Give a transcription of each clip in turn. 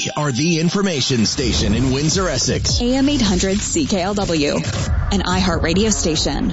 are the information station in Windsor, Essex. AM 800 CKLW, an iHeartRadio station.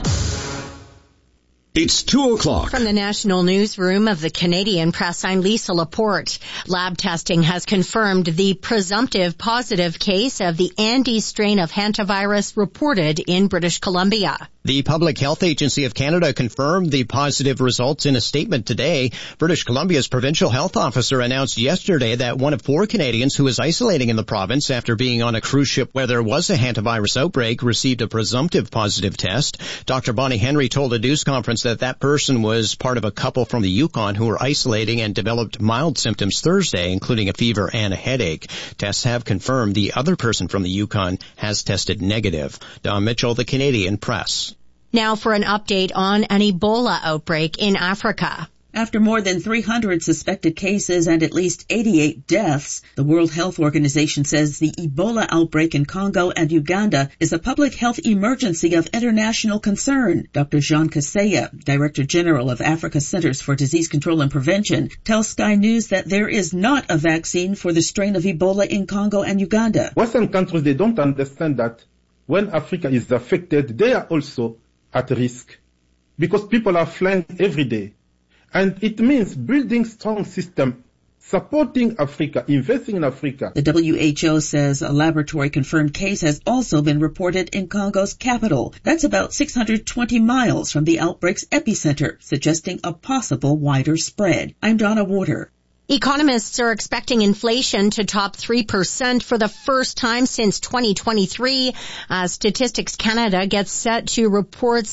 It's 2:00. From the National Newsroom of the Canadian Press, I'm Lisa Laporte. Lab testing has confirmed the presumptive positive case of the Andes strain of hantavirus reported in British Columbia. The Public Health Agency of Canada confirmed the positive results in a statement today. British Columbia's provincial health officer announced yesterday that one of 4 Canadians who was isolating in the province after being on a cruise ship where there was a hantavirus outbreak received a presumptive positive test. Dr. Bonnie Henry told a news conference that person was part of a couple from the Yukon who were isolating and developed mild symptoms Thursday, including a fever and a headache. Tests have confirmed the other person from the Yukon has tested negative. Don Mitchell, the Canadian Press. Now for an update on an Ebola outbreak in Africa. After more than 300 suspected cases and at least 88 deaths, the World Health Organization says the Ebola outbreak in Congo and Uganda is a public health emergency of international concern. Dr. Jean Kaseya, Director General of Africa Centers for Disease Control and Prevention, tells Sky News that there is not a vaccine for the strain of Ebola in Congo and Uganda. Western countries, they don't understand that when Africa is affected, they are also at risk because people are flying every day. And it means building strong system, supporting Africa, investing in Africa. The WHO says a laboratory-confirmed case has also been reported in Congo's capital. That's about 620 miles from the outbreak's epicenter, suggesting a possible wider spread. I'm Donna Warder. Economists are expecting inflation to top 3% for the first time since 2023. Statistics Canada gets set to report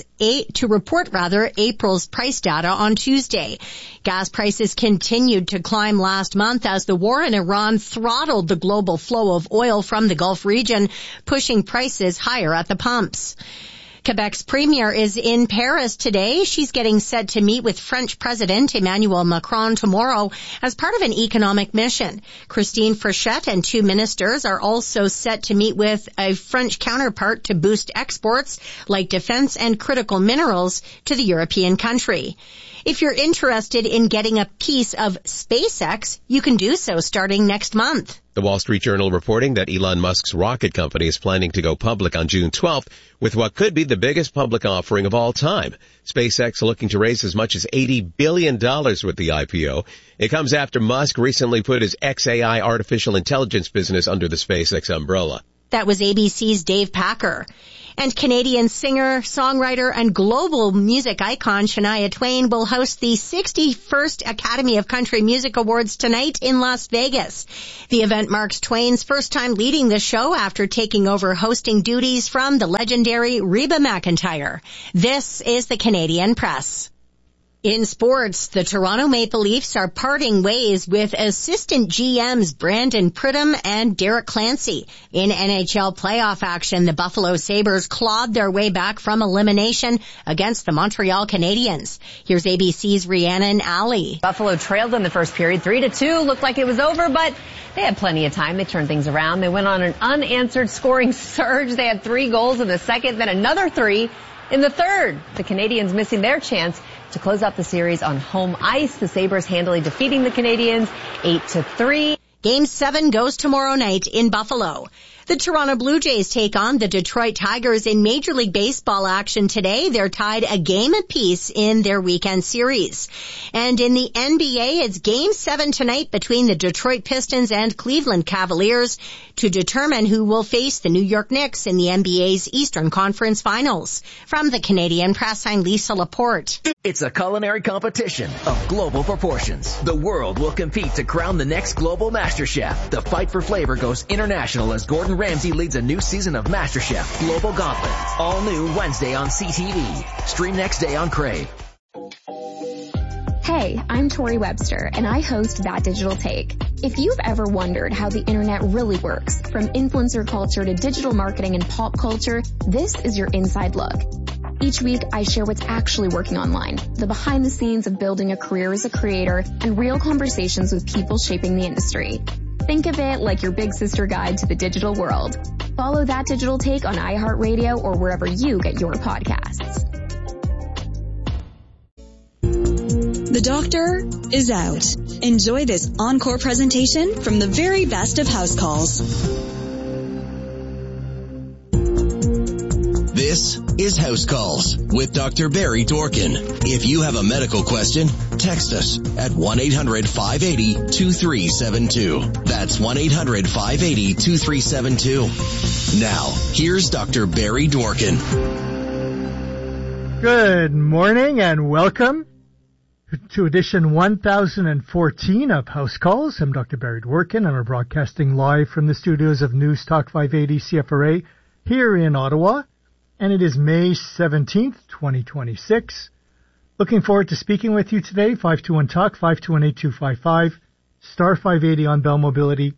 April's price data on Tuesday. Gas prices continued to climb last month as the war in Iran throttled the global flow of oil from the Gulf region, pushing prices higher at the pumps. Quebec's premier is in Paris today. She's getting set to meet with French President Emmanuel Macron tomorrow as part of an economic mission. Christine Frechette and 2 ministers are also set to meet with a French counterpart to boost exports like defense and critical minerals to the European country. If you're interested in getting a piece of SpaceX, you can do so starting next month. The Wall Street Journal reporting that Elon Musk's rocket company is planning to go public on June 12th with what could be the biggest public offering of all time. SpaceX looking to raise as much as $80 billion with the IPO. It comes after Musk recently put his XAI artificial intelligence business under the SpaceX umbrella. That was ABC's Dave Packer. And Canadian singer, songwriter, and global music icon Shania Twain will host the 61st Academy of Country Music Awards tonight in Las Vegas. The event marks Twain's first time leading the show after taking over hosting duties from the legendary Reba McEntire. This is the Canadian Press. In sports, the Toronto Maple Leafs are parting ways with assistant GMs Brandon Pridham and Derek Clancy. In NHL playoff action, the Buffalo Sabres clawed their way back from elimination against the Montreal Canadiens. Here's ABC's Rhiannon Alley. Buffalo trailed in the first period 3-2. Looked like it was over, but they had plenty of time. They turned things around. They went on an unanswered scoring surge. They had 3 goals in the second, then another 3 in the third. The Canadiens missing their chance to close out the series on home ice. The Sabres handily defeating the Canadiens 8-3. Game 7 goes tomorrow night in Buffalo. The Toronto Blue Jays take on the Detroit Tigers in Major League Baseball action today. They're tied a game apiece in their weekend series. And in the NBA, it's Game 7 tonight between the Detroit Pistons and Cleveland Cavaliers to determine who will face the New York Knicks in the NBA's Eastern Conference Finals. From the Canadian Press, I'm Lisa Laporte. It's a culinary competition of global proportions. The world will compete to crown the next global master chef. The fight for flavor goes international as Gordon Ramsay leads a new season of MasterChef Global Gauntlet. All new Wednesday on CTV. Stream next day on Crave. Hey, I'm Tori Webster, and I host That Digital Take. If you've ever wondered how the internet really works, from influencer culture to digital marketing and pop culture, this is your inside look. Each week, I share what's actually working online, the behind the scenes of building a career as a creator, and real conversations with people shaping the industry. Think of it like your big sister guide to the digital world. Follow That Digital Take on iHeartRadio or wherever you get your podcasts. The doctor is out. Enjoy this encore presentation from the very best of house calls. This is House Calls with Dr. Barry Dorkin. If you have a medical question, text us at 1-800-580-2372. That's 1-800-580-2372. Now, here's Dr. Barry Dorkin. Good morning and welcome to edition 1014 of House Calls. I'm Dr. Barry Dworkin, and we're broadcasting live from the studios of News Talk 580 CFRA here in Ottawa, and it is May 17th, 2026. Looking forward to speaking with you today. 521-TALK, 521-8255, star 580 on Bell Mobility,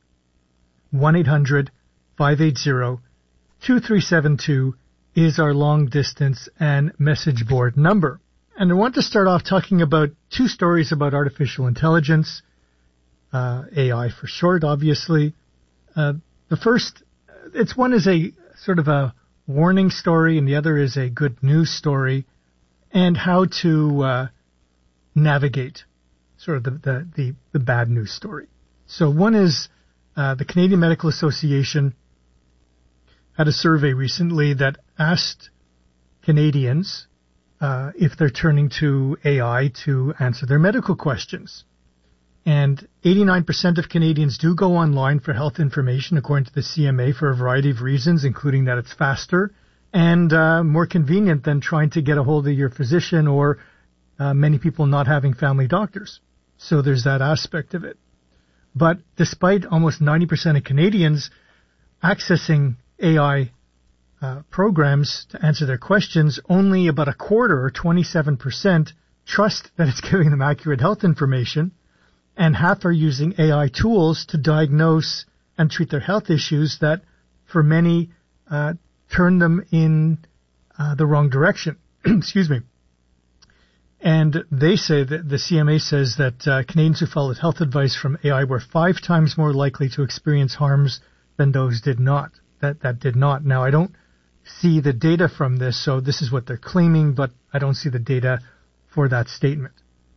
1-800-580-2372 is our long distance and message board number. And I want to start off talking about two stories about artificial intelligence, AI for short, obviously. The first, one is a sort of a warning story, and the other is a good news story, and how to navigate sort of the bad news story. So one is the Canadian Medical Association had a survey recently that asked Canadians if they're turning to AI to answer their medical questions. And 89% of Canadians do go online for health information, according to the CMA, for a variety of reasons, including that it's faster and more convenient than trying to get a hold of your physician or many people not having family doctors. So there's that aspect of it. But despite almost 90% of Canadians accessing AI programs to answer their questions, only about a quarter, or 27%, trust that it's giving them accurate health information, and half are using AI tools to diagnose and treat their health issues that, for many, turn them in the wrong direction. Excuse me. And they say that the CMA says that Canadians who followed health advice from AI were 5 times more likely to experience harms than those did not. That did not. Now, I don't see the data from this, so this is what they're claiming, but I don't see the data for that statement.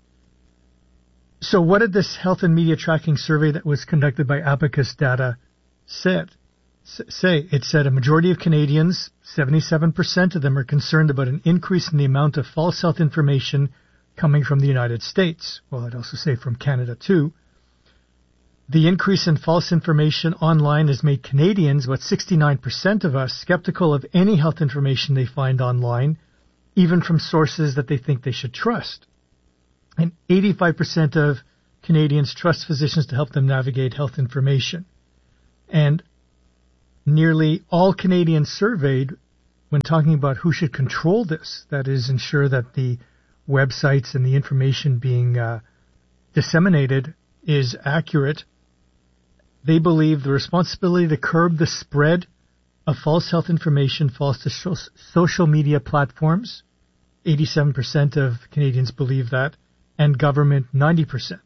So what did this health and media tracking survey that was conducted by Abacus Data say? It said a majority of Canadians, 77% of them, are concerned about an increase in the amount of false health information coming from the United States. Well, I'd also say from Canada too. The increase in false information online has made Canadians, about 69% of us, skeptical of any health information they find online, even from sources that they think they should trust. And 85% of Canadians trust physicians to help them navigate health information. And nearly all Canadians surveyed, when talking about who should control this, that is, ensure that the websites and the information being disseminated is accurate, they believe the responsibility to curb the spread of false health information falls to social media platforms. 87% of Canadians believe that, and government, 90%.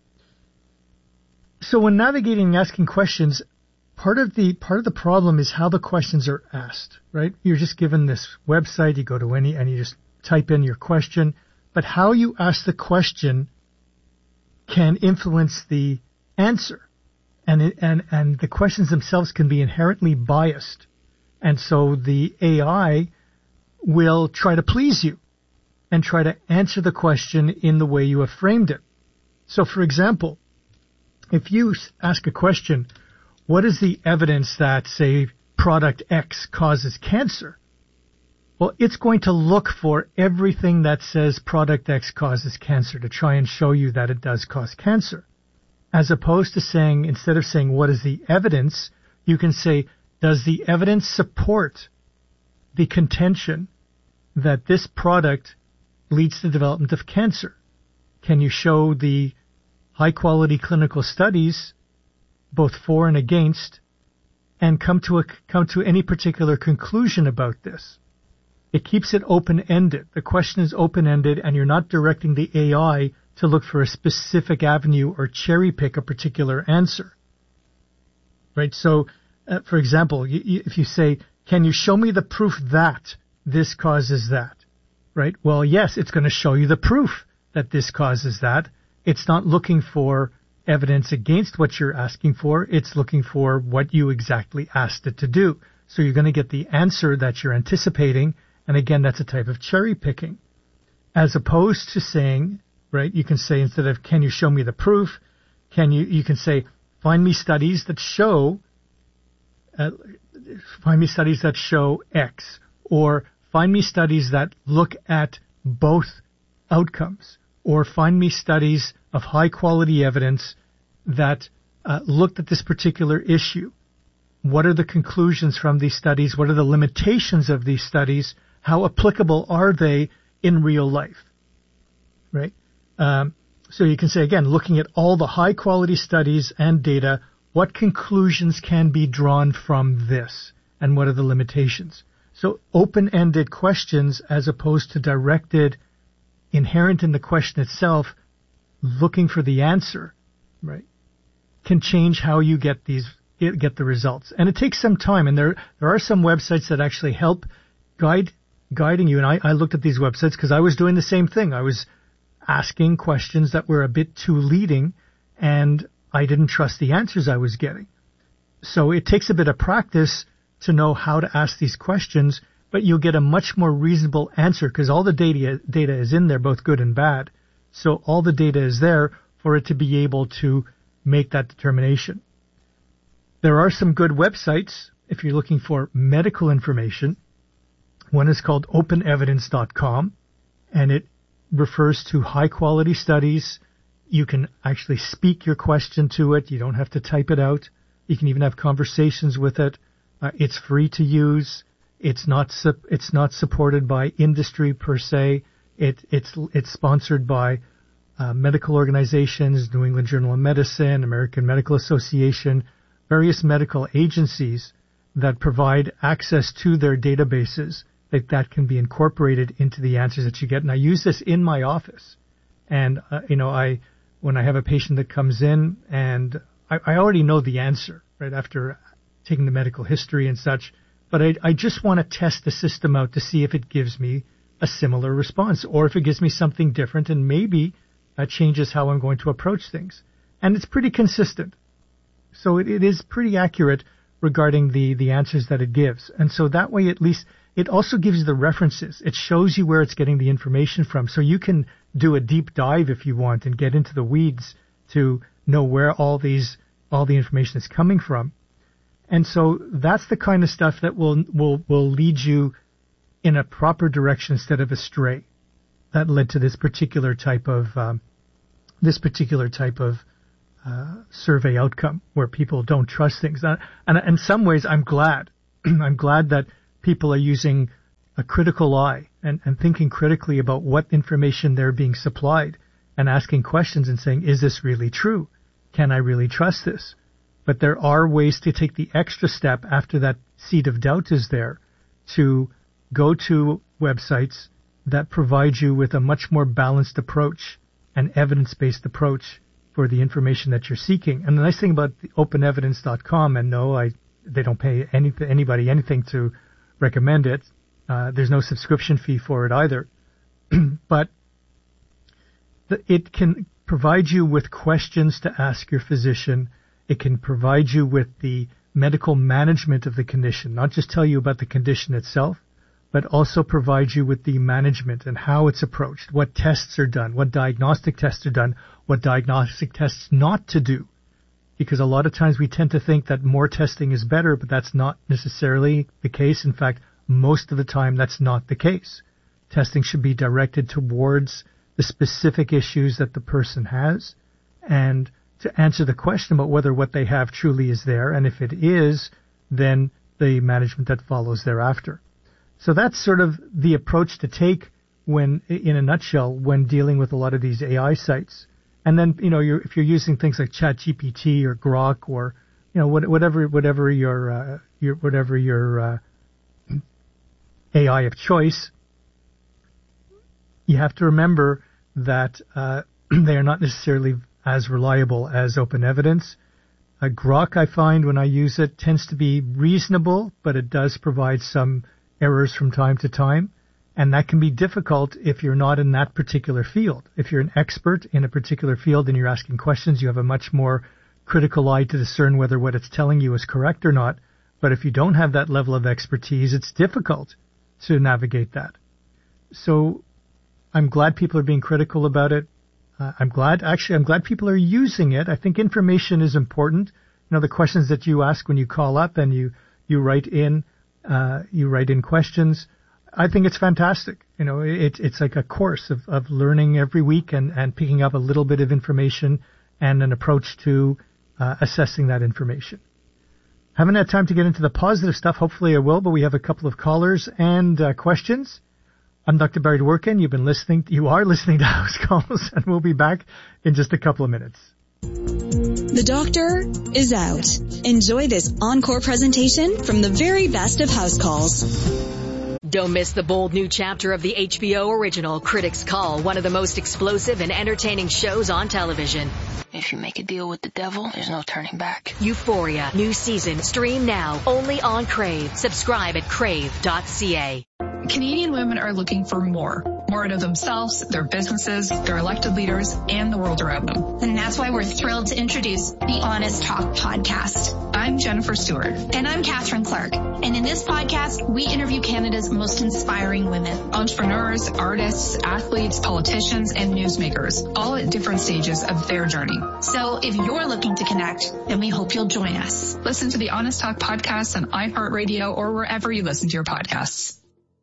So when navigating and asking questions, part of the problem is how the questions are asked, right? You're just given this website, you go to and you just type in your question, but how you ask the question can influence the answer. And the questions themselves can be inherently biased. And so the AI will try to please you and try to answer the question in the way you have framed it. So, for example, if you ask a question, what is the evidence that, say, product X causes cancer? Well, it's going to look for everything that says product X causes cancer to try and show you that it does cause cancer. As opposed to saying, instead of saying, what is the evidence, you can say, does the evidence support the contention that this product leads to the development of cancer? Can you show the high-quality clinical studies, both for and against, and come to any particular conclusion about this? It keeps it open-ended. The question is open-ended, and you're not directing the AI to look for a specific avenue or cherry-pick a particular answer. Right? So, for example, if you say, can you show me the proof that this causes that? Right? Well, yes, it's going to show you the proof that this causes that, it's not looking for evidence against what you're asking for. It's looking for what you exactly asked it to do. So you're going to get the answer that you're anticipating. And again, that's a type of cherry picking. As opposed to saying, right, you can say instead of, can you show me the proof? You can say, find me studies that show X, or find me studies that look at both outcomes, or find me studies of high quality evidence that looked at this particular issue. What are the conclusions from these studies? What are the limitations of these studies? How applicable are they in real life? Right? So you can say, again, looking at all the high quality studies and data, what conclusions can be drawn from this? And what are the limitations? So open-ended questions as opposed to directed, inherent in the question itself, looking for the answer, right, can change how you get the results. And it takes some time. And there are some websites that actually help guiding you. And I looked at these websites because I was doing the same thing. I was asking questions that were a bit too leading, and I didn't trust the answers I was getting. So it takes a bit of practice to know how to ask these questions, but you'll get a much more reasonable answer because all the data is in there, both good and bad. So all the data is there for it to be able to make that determination. There are some good websites if you're looking for medical information. One is called openevidence.com, and it refers to high-quality studies. You can actually speak your question to it. You don't have to type it out. You can even have conversations with it. It's free to use. It's not supported by industry per se. It's sponsored by medical organizations, New England Journal of Medicine, American Medical Association, various medical agencies that provide access to their databases that can be incorporated into the answers that you get. And I use this in my office. And, when I have a patient that comes in and I already know the answer, right, after taking the medical history and such, but I just want to test the system out to see if it gives me a similar response or if it gives me something different, and maybe that changes how I'm going to approach things. And it's pretty consistent. So it is pretty accurate regarding the answers that it gives. And so that way, at least, it also gives you the references. It shows you where it's getting the information from. So you can do a deep dive if you want and get into the weeds to know where all the information is coming from. And so that's the kind of stuff that will lead you in a proper direction instead of astray. That led to this particular type of survey outcome where people don't trust things. And in some ways, I'm glad. I'm glad that people are using a critical eye and thinking critically about what information they're being supplied and asking questions and saying, is this really true? Can I really trust this? But there are ways to take the extra step after that seed of doubt is there to go to websites that provide you with a much more balanced approach, an evidence-based approach for the information that you're seeking. And the nice thing about the openevidence.com, and no, they don't pay anybody anything to recommend it. There's no subscription fee for it either. But it can provide you with questions to ask your physician. It can provide you with the medical management of the condition, not just tell you about the condition itself, but also provide you with the management and how it's approached, what tests are done, what diagnostic tests are done, what diagnostic tests not to do. Because a lot of times we tend to think that more testing is better, but that's not necessarily the case. In fact, most of the time that's not the case. Testing should be directed towards the specific issues that the person has and to answer the question about whether what they have truly is there. And if it is, then the management that follows thereafter. So that's sort of the approach to take when, in a nutshell, when dealing with a lot of these AI sites. And then, if you're using things like ChatGPT or Grok or, whatever your AI of choice, you have to remember that they are not necessarily as reliable as Open Evidence. Grok, I find when I use it, tends to be reasonable, but it does provide some errors from time to time. And that can be difficult if you're not in that particular field. If you're an expert in a particular field and you're asking questions, you have a much more critical eye to discern whether what it's telling you is correct or not. But if you don't have that level of expertise, it's difficult to navigate that. So I'm glad people are being critical about it. I'm glad people are using it. I think information is important. You know, the questions that you ask when you call up and you write in questions. I think it's fantastic. You know, it's like a course of learning every week and picking up a little bit of information and an approach to assessing that information. Haven't had time to get into the positive stuff. Hopefully I will, but we have a couple of callers and questions. I'm Dr. Barry Dworkin. You are listening to House Calls, and we'll be back in just a couple of minutes. The doctor is out. Enjoy this encore presentation from the very best of House Calls. Don't miss the bold new chapter of the HBO original Critics Call, one of the most explosive and entertaining shows on television. If you make a deal with the devil, there's no turning back. Euphoria, new season, stream now, only on Crave. Subscribe at crave.ca. Canadian women are looking for more out of themselves, their businesses, their elected leaders, and the world around them. And that's why we're thrilled to introduce the Honest Talk podcast. I'm Jennifer Stewart. And I'm Catherine Clark. And in this podcast, we interview Canada's most inspiring women. Entrepreneurs, artists, athletes, politicians, and newsmakers, all at different stages of their journey. So if you're looking to connect, then we hope you'll join us. Listen to the Honest Talk podcast on iHeartRadio or wherever you listen to your podcasts.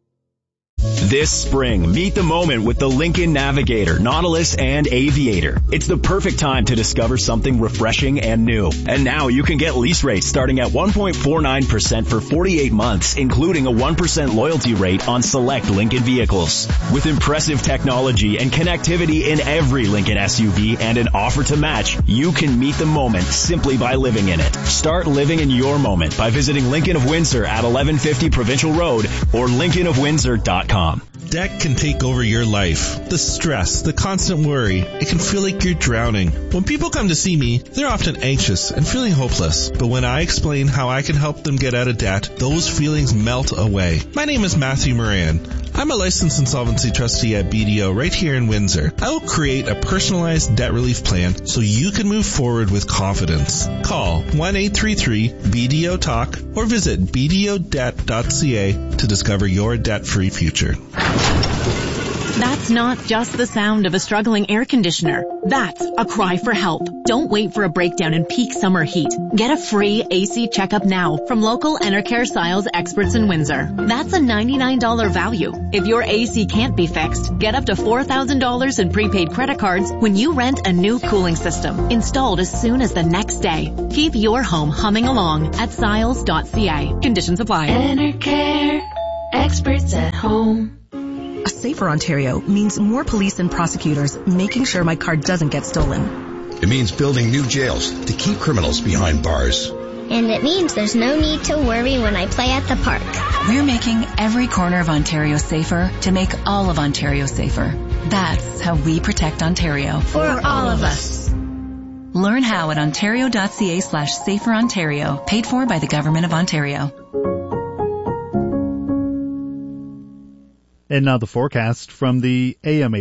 This spring, meet the moment with the Lincoln Navigator, Nautilus, and Aviator. It's the perfect time to discover something refreshing and new. And now you can get lease rates starting at 1.49% for 48 months, including a 1% loyalty rate on select Lincoln vehicles. With impressive technology and connectivity in every Lincoln SUV and an offer to match, you can meet the moment simply by living in it. Start living in your moment by visiting Lincoln of Windsor at 1150 Provincial Road or lincolnofwindsor.com. Debt can take over your life. The stress, the constant worry, it can feel like you're drowning. When people come to see me, they're often anxious and feeling hopeless. But when I explain how I can help them get out of debt, those feelings melt away. My name is Matthew Moran. I'm a licensed insolvency trustee at BDO right here in Windsor. I will create a personalized debt relief plan so you can move forward with confidence. Call 1-833-BDO-TALK or visit bdodebt.ca to discover your debt-free future. That's not just the sound of a struggling air conditioner. That's a cry for help. Don't wait for a breakdown in peak summer heat. Get a free AC checkup now from local Enercare Siles experts in Windsor. That's a $99 value. If your AC can't be fixed, get up to $4,000 in prepaid credit cards when you rent a new cooling system, installed as soon as the next day. Keep your home humming along at siles.ca. Conditions apply. Enercare, experts at home. A safer Ontario means more police and prosecutors making sure my car doesn't get stolen. It means building new jails to keep criminals behind bars. And it means there's no need to worry when I play at the park. We're making every corner of Ontario safer to make all of Ontario safer. That's how we protect Ontario. For all of us. Learn how at ontario.ca/saferontario, paid for by the Government of Ontario. And now the forecast from the AMA